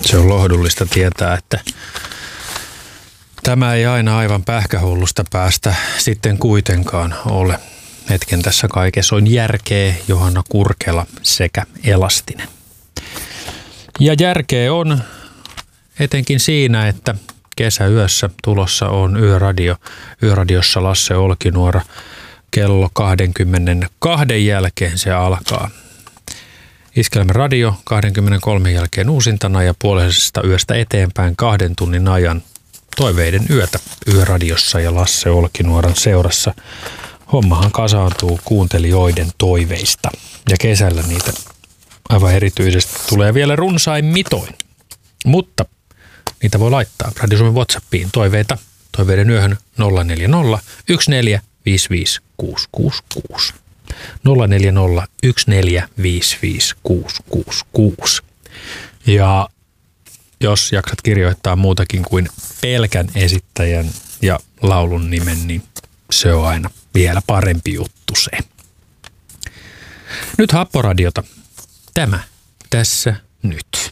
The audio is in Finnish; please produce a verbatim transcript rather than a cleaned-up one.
Se on lohdullista tietää, että tämä ei aina aivan pähkähullusta päästä sitten kuitenkaan ole. Hetken tässä kaikessa on järkeä, Johanna Kurkela sekä Elastinen. Ja järkeä on etenkin siinä, että kesäyössä tulossa on Yöradio. Yöradiossa Lasse Olkinuora kello kaksikymmentäkaksi jälkeen se alkaa. Iskelmän radio kaksikymmentäkolme jälkeen uusintana ja puolisesta yöstä eteenpäin kahden tunnin ajan toiveiden yötä Yöradiossa ja Lasse Olkinuoran seurassa. Hommahan kasaantuu kuuntelijoiden toiveista ja kesällä niitä aivan erityisesti tulee vielä runsain mitoin. Mutta niitä voi laittaa Radio Suomen WhatsAppiin toiveita toiveiden yöhön nolla neljä nolla yksi neljä viisi viisi kuusi kuusi kuusi. nolla neljä nolla yksi neljä viisi viisi kuusi kuusi kuusi. Ja jos jaksat kirjoittaa muutakin kuin pelkän esittäjän ja laulun nimen, niin se on aina vielä parempi juttu se. Nyt Happoradiota. Tämä tässä nyt.